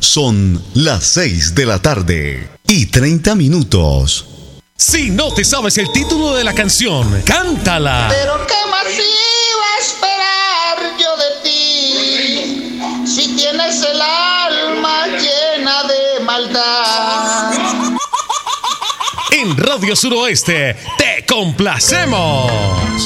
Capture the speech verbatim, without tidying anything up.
Son las seis de la tarde y treinta minutos. Si no te sabes el título de la canción, cántala. Pero qué más iba a esperar yo de ti, si tienes el alma llena de maldad. En Radio Suroeste te complacemos.